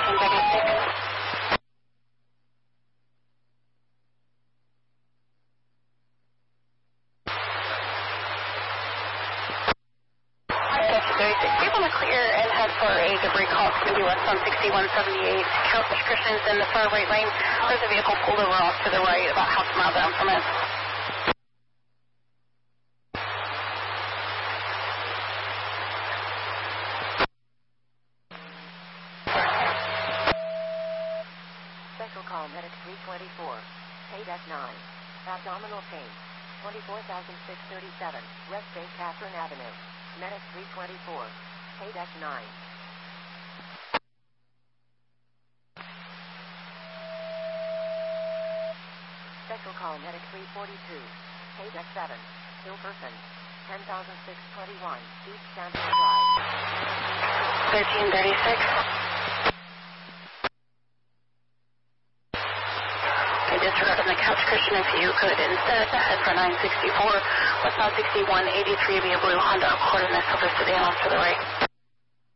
1336. Keep on the clear and head for a debris call. It's going to be west on 6178. Couch Christian's in the far right lane. There's a vehicle pulled over off to the right, about half a mile down from it. Special call medic 324. KDEC 9. Abdominal pain. 24,637. West St. Catherine Avenue. Medic 324. KDEC 9. Special call medic 342. KDEC 7. Ill person. 10,621. East Champion Drive. 1336. Disregard on the Couch Christian if you could instead head for 964 west on 6183 via Blue Honda Accord in the Silver Sedan off to the right.